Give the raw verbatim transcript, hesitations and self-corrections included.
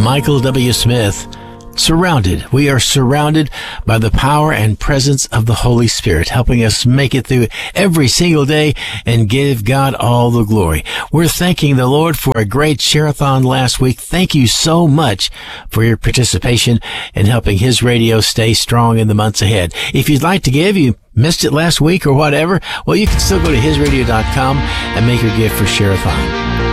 Michael W. Smith. Surrounded. We are surrounded by the power and presence of the Holy Spirit, helping us make it through every single day and give God all the glory. We're thanking the Lord for a great share-a-thon last week. Thank you so much for your participation in helping His radio stay strong in the months ahead. If you'd like to give, you missed it last week or whatever, well, you can still go to his radio dot com and make your gift for share-a-thon.